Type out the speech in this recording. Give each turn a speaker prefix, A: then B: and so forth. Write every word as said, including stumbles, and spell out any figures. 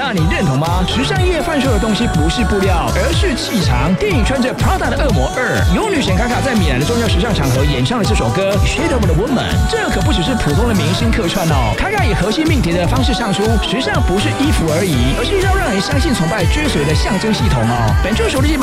A: 那你认同吗？时尚业贩售的东西不是布料，而是气场。电影《穿着 Prada 的恶魔二》，有女神卡卡在米兰的重要时尚场合演唱了这首歌《Shape of the Woman》。这可不只是普通的明星客串哦，卡卡以核心命题的方式唱出，时尚不是衣服而已，而是要让人相信、崇拜、追随的象征系统哦。本周首例